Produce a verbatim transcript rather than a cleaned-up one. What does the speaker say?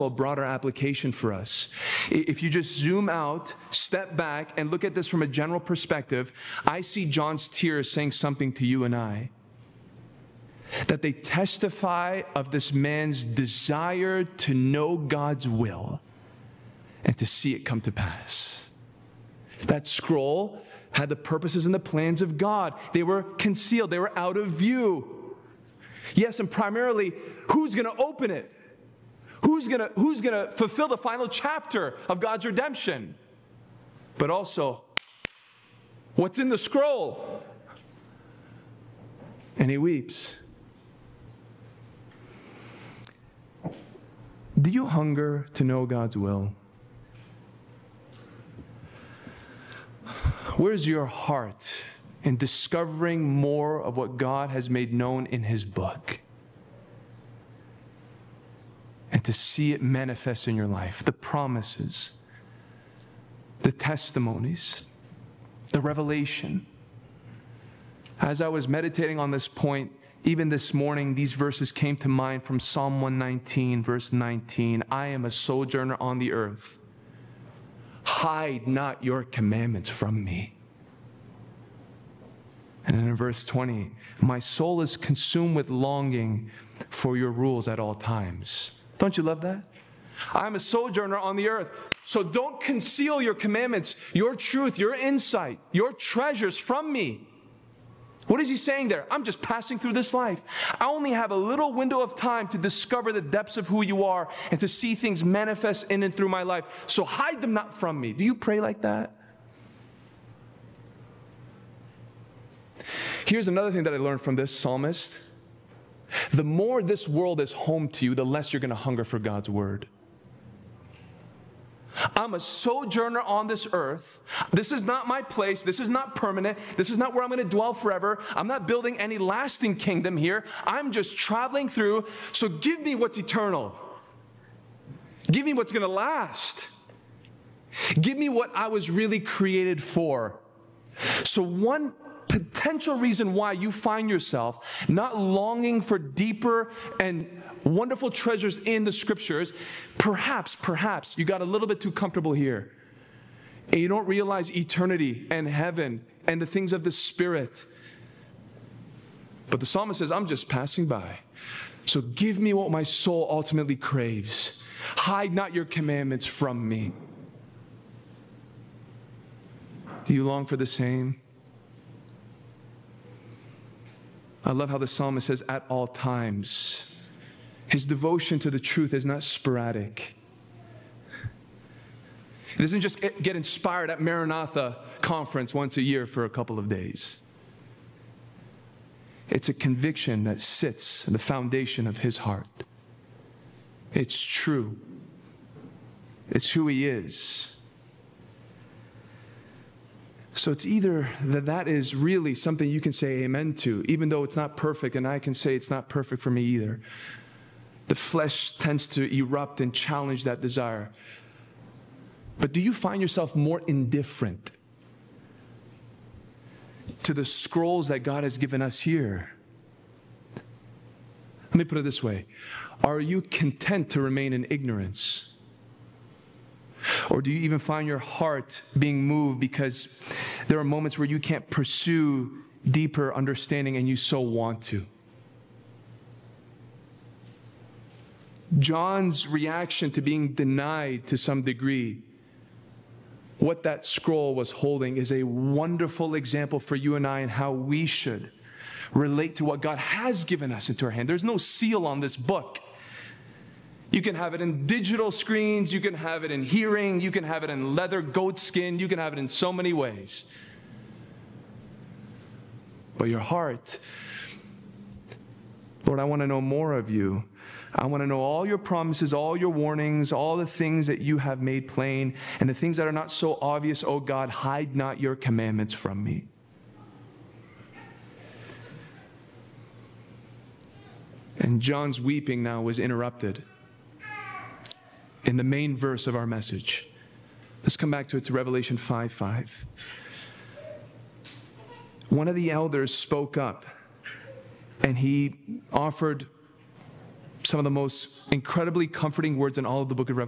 a broader application for us. If you just zoom out, step back, and look at this from a general perspective, I see John's tears saying something to you and I. That they testify of this man's desire to know God's will and to see it come to pass. That scroll had the purposes and the plans of God. They were concealed. They were out of view. Yes, and primarily, who's going to open it? Who's going to who's going to fulfill the final chapter of God's redemption? But also, what's in the scroll? And he weeps. Do you hunger to know God's will? Where's your heart in discovering more of what God has made known in His book? And to see it manifest in your life, the promises, the testimonies, the revelation. As I was meditating on this point, even this morning, these verses came to mind from Psalm one nineteen, verse nineteen. I am a sojourner on the earth. Hide not your commandments from me. And then in verse twenty, my soul is consumed with longing for your rules at all times. Don't you love that? I'm a sojourner on the earth. So don't conceal your commandments, your truth, your insight, your treasures from me. What is he saying there? I'm just passing through this life. I only have a little window of time to discover the depths of who you are and to see things manifest in and through my life. So hide them not from me. Do you pray like that? Here's another thing that I learned from this psalmist. The more this world is home to you, the less you're going to hunger for God's word. I'm a sojourner on this earth. This is not my place. This is not permanent. This is not where I'm going to dwell forever. I'm not building any lasting kingdom here. I'm just traveling through. So give me what's eternal. Give me what's going to last. Give me what I was really created for. So one potential reason why you find yourself not longing for deeper and wonderful treasures in the scriptures, perhaps, perhaps you got a little bit too comfortable here. And you don't realize eternity and heaven and the things of the Spirit. But the psalmist says, I'm just passing by. So give me what my soul ultimately craves. Hide not your commandments from me. Do you long for the same? I love how the psalmist says, at all times. His devotion to the truth is not sporadic. It doesn't just get inspired at Maranatha conference once a year for a couple of days. It's a conviction that sits at the foundation of his heart. It's true. It's who he is. So it's either that that is really something you can say amen to, even though it's not perfect, and I can say it's not perfect for me either. The flesh tends to erupt and challenge that desire. But do you find yourself more indifferent to the scrolls that God has given us here? Let me put it this way. Are you content to remain in ignorance? Or do you even find your heart being moved because there are moments where you can't pursue deeper understanding and you so want to? John's reaction to being denied to some degree what that scroll was holding is a wonderful example for you and I and how we should relate to what God has given us into our hand. There's no seal on this book. You can have it in digital screens, you can have it in hearing, you can have it in leather goat skin, you can have it in so many ways. But your heart, Lord, I want to know more of you. I want to know all your promises, all your warnings, all the things that you have made plain, and the things that are not so obvious. Oh God, hide not your commandments from me. And John's weeping now was interrupted in the main verse of our message. Let's come back to it, to Revelation five five. One of the elders spoke up, and he offered some of the most incredibly comforting words in all of the book of Revelation.